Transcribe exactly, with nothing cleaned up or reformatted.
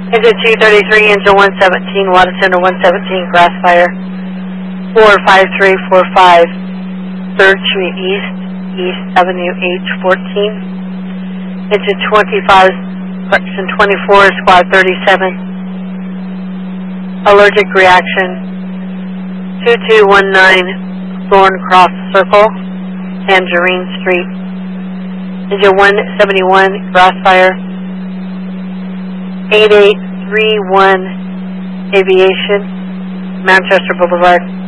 Engine two thirty-three, engine one seventeen, water tender one seventeen, grass fire. four five three four five, third Street East, East Avenue H fourteen. Engine twenty-five, correction twenty-four, squad thirty-seven. Allergic reaction, two two one nine, Thorncross Circle, Tangerine Street. Engine one seventy-one, grass fire. eight eight three one, Aviation, Manchester Boulevard.